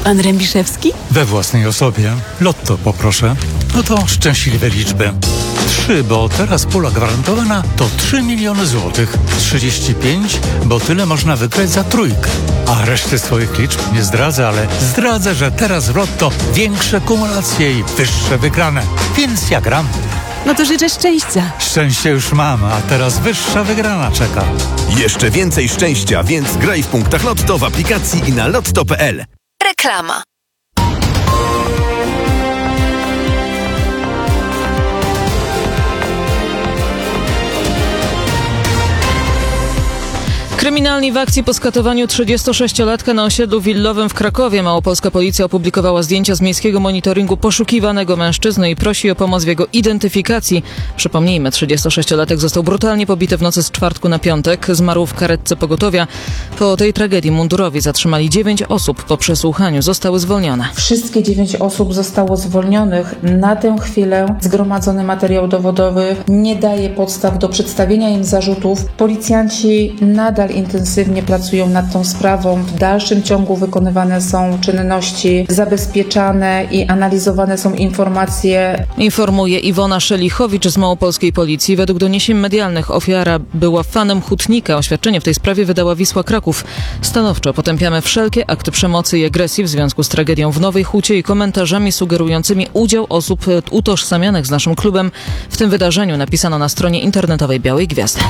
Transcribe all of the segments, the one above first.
Pan Rębiszewski? We własnej osobie. Lotto poproszę. No to szczęśliwe liczby. 3, bo teraz pula gwarantowana to 3 miliony złotych. 35, bo tyle można wygrać za trójkę. A reszty swoich liczb nie zdradzę, ale zdradzę, że teraz w Lotto większe kumulacje i wyższe wygrane. Więc ja gram. No to życzę szczęścia. Szczęście już mam, a teraz wyższa wygrana czeka. Jeszcze więcej szczęścia, więc graj w punktach Lotto w aplikacji i na lotto.pl. Reklama. Kryminalni w akcji po skatowaniu 36-latka na osiedlu willowym w Krakowie. Małopolska policja opublikowała zdjęcia z miejskiego monitoringu poszukiwanego mężczyzny i prosi o pomoc w jego identyfikacji. Przypomnijmy, 36-latek został brutalnie pobity w nocy z czwartku na piątek. Zmarł w karetce pogotowia. Po tej tragedii mundurowi zatrzymali 9 osób. Po przesłuchaniu zostały zwolnione. Wszystkie 9 osób zostało zwolnionych. Na tę chwilę zgromadzony materiał dowodowy nie daje podstaw do przedstawienia im zarzutów. Policjanci nadal intensywnie pracują nad tą sprawą. W dalszym ciągu wykonywane są czynności zabezpieczane i analizowane są informacje. Informuje Iwona Szelichowicz z Małopolskiej Policji. Według doniesień medialnych ofiara była fanem hutnika. Oświadczenie w tej sprawie wydała Wisła Kraków. Stanowczo potępiamy wszelkie akty przemocy i agresji w związku z tragedią w Nowej Hucie i komentarzami sugerującymi udział osób utożsamianych z naszym klubem w tym wydarzeniu, napisano na stronie internetowej Białej Gwiazdy.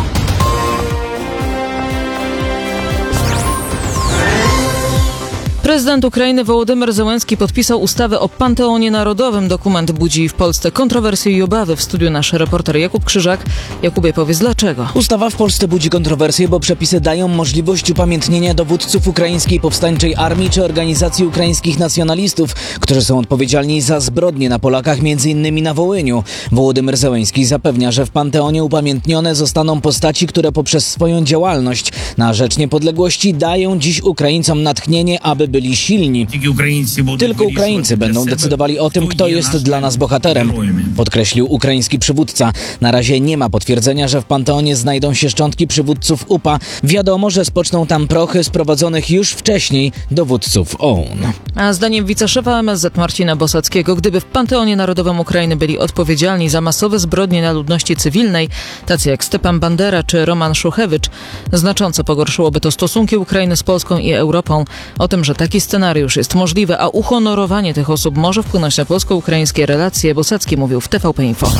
Prezydent Ukrainy Wołodymyr Zełenski podpisał ustawę o Panteonie Narodowym. Dokument budzi w Polsce kontrowersje i obawy. W studiu nasz reporter Jakub Krzyżak. Jakubie, powiedz dlaczego? Ustawa w Polsce budzi kontrowersje, bo przepisy dają możliwość upamiętnienia dowódców ukraińskiej powstańczej armii czy organizacji ukraińskich nacjonalistów, którzy są odpowiedzialni za zbrodnie na Polakach, m.in. na Wołyniu. Wołodymyr Zełenski zapewnia, że w Panteonie upamiętnione zostaną postaci, które poprzez swoją działalność na rzecz niepodległości dają dziś Ukraińcom natchnienie, aby byli silni. Tylko Ukraińcy będą decydowali o tym, kto jest dla nas bohaterem, podkreślił ukraiński przywódca. Na razie nie ma potwierdzenia, że w Panteonie znajdą się szczątki przywódców UPA. Wiadomo, że spoczną tam prochy sprowadzonych już wcześniej dowódców OUN. A zdaniem wiceszefa MSZ Marcina Bosackiego, gdyby w Panteonie Narodowym Ukrainy byli odpowiedzialni za masowe zbrodnie na ludności cywilnej, tacy jak Stepan Bandera czy Roman Szuchewicz, znacząco pogorszyłoby to stosunki Ukrainy z Polską i Europą. O tym, że taki scenariusz jest możliwy, a uhonorowanie tych osób może wpłynąć na polsko-ukraińskie relacje, Bosacki mówił w TVP Info.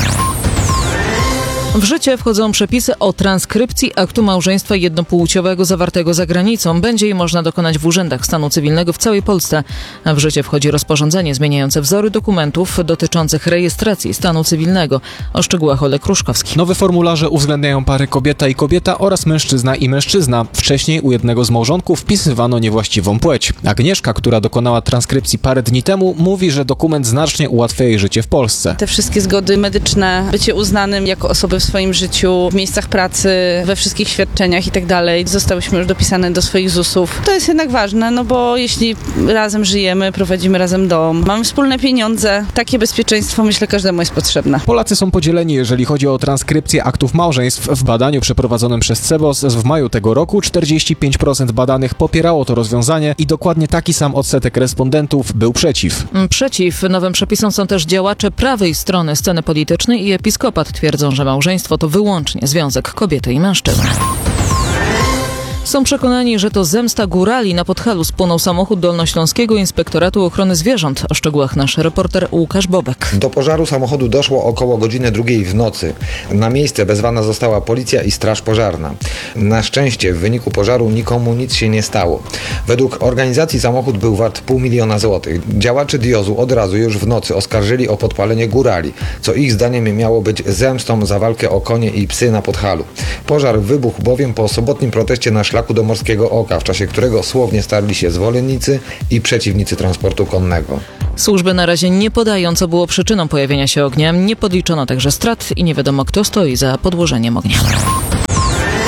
W życie wchodzą przepisy o transkrypcji aktu małżeństwa jednopłciowego zawartego za granicą. Będzie jej można dokonać w urzędach stanu cywilnego w całej Polsce. A w życie wchodzi rozporządzenie zmieniające wzory dokumentów dotyczących rejestracji stanu cywilnego. O szczegółach Olek Kruszkowski. Nowe formularze uwzględniają pary kobieta i kobieta oraz mężczyzna i mężczyzna. Wcześniej u jednego z małżonków wpisywano niewłaściwą płeć. Agnieszka, która dokonała transkrypcji parę dni temu, mówi, że dokument znacznie ułatwia jej życie w Polsce. Te wszystkie zgody medyczne, bycie uznanym jako osoby w swoim życiu, w miejscach pracy, we wszystkich świadczeniach i tak dalej. Zostałyśmy już dopisane do swoich ZUS-ów. To jest jednak ważne, no bo jeśli razem żyjemy, prowadzimy razem dom, mamy wspólne pieniądze, takie bezpieczeństwo, myślę, każdemu jest potrzebne. Polacy są podzieleni, jeżeli chodzi o transkrypcję aktów małżeństw. W badaniu przeprowadzonym przez CEBOS w maju tego roku 45% badanych popierało to rozwiązanie i dokładnie taki sam odsetek respondentów był przeciw. Przeciw nowym przepisom są też działacze prawej strony sceny politycznej i episkopat. Twierdzą, że małżeństwo to wyłącznie związek kobiety i mężczyzny. Są przekonani, że to zemsta górali. Na Podhalu spłonął samochód Dolnośląskiego Inspektoratu Ochrony Zwierząt. O szczegółach nasz reporter Łukasz Bobek. Do pożaru samochodu doszło około godziny 2 w nocy. Na miejsce wezwana została policja i straż pożarna. Na szczęście w wyniku pożaru nikomu nic się nie stało. Według organizacji samochód był wart $500 000 złotych. Działacze DIOZ-u od razu już w nocy oskarżyli o podpalenie górali, co ich zdaniem miało być zemstą za walkę o konie i psy na Podhalu. Pożar wybuchł bowiem po sobotnim proteście na szlaku do Morskiego Oka, w czasie którego słownie starli się zwolennicy i przeciwnicy transportu konnego. Służby na razie nie podają, co było przyczyną pojawienia się ognia. Nie podliczono także strat i nie wiadomo, kto stoi za podłożeniem ognia.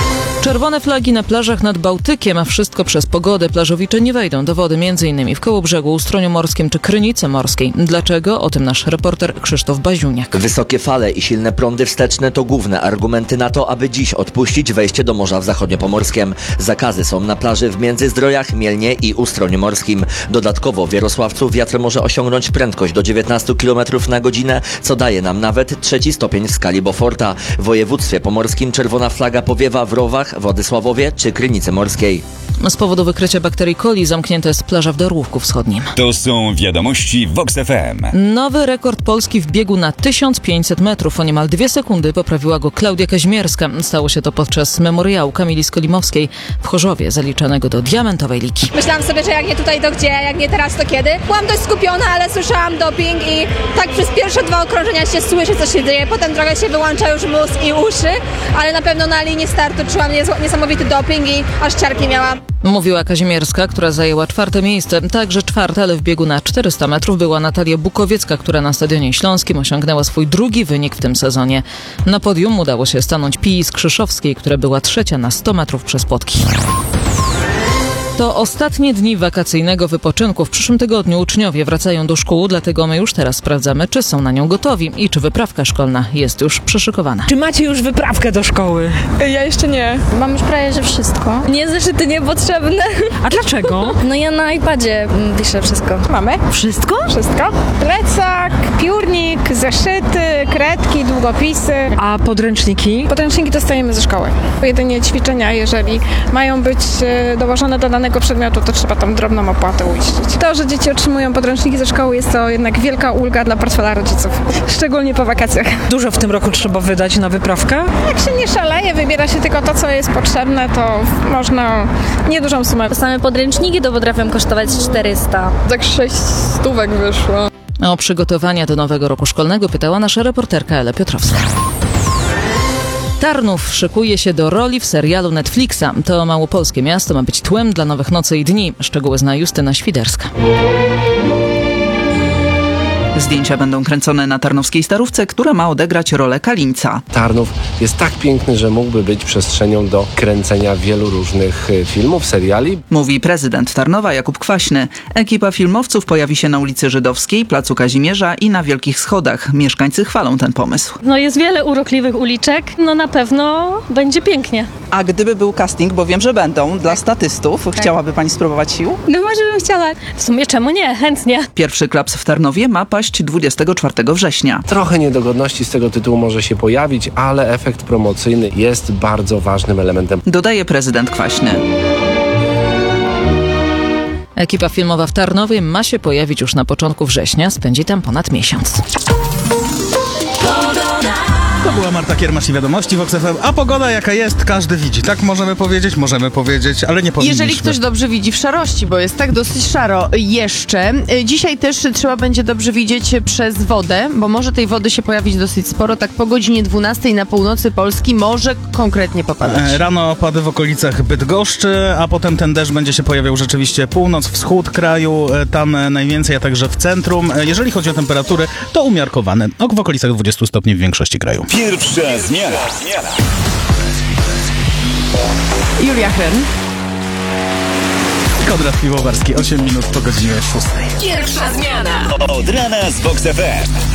Czerwone flagi na plażach nad Bałtykiem, a wszystko przez pogodę. Plażowicze nie wejdą do wody m.in. w Kołobrzegu, Ustroniu Morskim czy Krynicy Morskiej. Dlaczego? O tym nasz reporter Krzysztof Baziuniak. Wysokie fale i silne prądy wsteczne to główne argumenty na to, aby dziś odpuścić wejście do morza w zachodniopomorskiem. Zakazy są na plaży w Międzyzdrojach, Mielnie i Ustroniu Morskim. Dodatkowo w Jarosławcu wiatr może osiągnąć prędkość do 19 km na godzinę, co daje nam nawet 3. stopień w skali Beauforta. W województwie pomorskim czerwona flaga powiewa w Rowach, Władysławowie czy Krynicy Morskiej. Z powodu wykrycia bakterii coli zamknięta jest plaża w Darłówku Wschodnim. To są wiadomości Vox FM. Nowy rekord Polski w biegu na 1500 metrów. O niemal 2 sekundy poprawiła go Klaudia Kazimierska. Stało się to podczas memoriału Kamili Skolimowskiej w Chorzowie, zaliczanego do diamentowej ligi. Myślałam sobie, że jak nie tutaj, to gdzie, jak nie teraz, to kiedy. Byłam dość skupiona, ale słyszałam doping i tak przez pierwsze 2 okrążenia się słyszy, co się dzieje. Potem trochę się wyłącza już mózg i uszy, ale na pewno na linii startu czułam niesamowity doping i aż ciarki miałam. Mówiła Kazimierska, która zajęła 4. miejsce. Także 4., ale w biegu na 400 metrów była Natalia Bukowiecka, która na Stadionie Śląskim osiągnęła swój 2. wynik w tym sezonie. Na podium udało się stanąć Pii Skrzyszowskiej, która była 3. na 100 metrów przez płotki. To ostatnie dni wakacyjnego wypoczynku. W przyszłym tygodniu uczniowie wracają do szkół, dlatego my już teraz sprawdzamy, czy są na nią gotowi i czy wyprawka szkolna jest już przyszykowana. Czy macie już wyprawkę do szkoły? Ja jeszcze nie. Mam już prawie, że wszystko. Nie, zeszyty niepotrzebne. A dlaczego? No ja na iPadzie piszę wszystko. Mamy? Wszystko? Wszystko. Plecak, piórnik, zeszyty, kredki, długopisy. A podręczniki? Podręczniki dostajemy ze szkoły. Jedynie ćwiczenia, jeżeli mają być dołożone do danego przedmiotu, to trzeba tam drobną opłatę uiścić. To, że dzieci otrzymują podręczniki ze szkoły, jest to jednak wielka ulga dla portfela rodziców. Szczególnie po wakacjach. Dużo w tym roku trzeba wydać na wyprawkę? Jak się nie szaleje, wybiera się tylko to, co jest potrzebne, to można niedużą sumę. Same podręczniki to potrafią kosztować 400. Tak 6 stówek wyszło. O przygotowania do nowego roku szkolnego pytała nasza reporterka Ela Piotrowska. Tarnów szykuje się do roli w serialu Netflixa. To małopolskie miasto ma być tłem dla Nowych Nocy i Dni. Szczegóły zna Justyna Świderska. Zdjęcia będą kręcone na tarnowskiej Starówce, która ma odegrać rolę Kalińca. Tarnów jest tak piękny, że mógłby być przestrzenią do kręcenia wielu różnych filmów, seriali. Mówi prezydent Tarnowa Jakub Kwaśny. Ekipa filmowców pojawi się na ulicy Żydowskiej, Placu Kazimierza i na Wielkich Schodach. Mieszkańcy chwalą ten pomysł. No jest wiele urokliwych uliczek, no na pewno będzie pięknie. A gdyby był casting, bo wiem, że będą, dla statystów, chciałaby pani spróbować sił? No może bym chciała. W sumie czemu nie? Chętnie. Pierwszy klaps w Tarnowie ma paść 24 września. Trochę niedogodności z tego tytułu może się pojawić, ale efekt promocyjny jest bardzo ważnym elementem. Dodaje prezydent Kwaśny. Ekipa filmowa w Tarnowie ma się pojawić już na początku września. Spędzi tam ponad miesiąc. To była Marta Kiermasz i Wiadomości Vox FM. A pogoda jaka jest, każdy widzi. Tak możemy powiedzieć, ale nie powinniśmy. Jeżeli ktoś dobrze widzi w szarości, bo jest tak dosyć szaro jeszcze. Dzisiaj też trzeba będzie dobrze widzieć przez wodę, bo może tej wody się pojawić dosyć sporo. Tak po godzinie 12 na północy Polski może konkretnie popadać. Rano opady w okolicach Bydgoszczy, a potem ten deszcz będzie się pojawiał rzeczywiście północ, wschód kraju, tam najwięcej, a także w centrum. Jeżeli chodzi o temperatury, to umiarkowane. W okolicach 20 stopni w większości kraju. Pierwsza zmiana. Julia Hren. Konrad Piwowarski, 8 minut po godzinie 6. Pierwsza zmiana. Od rana z Vox FM.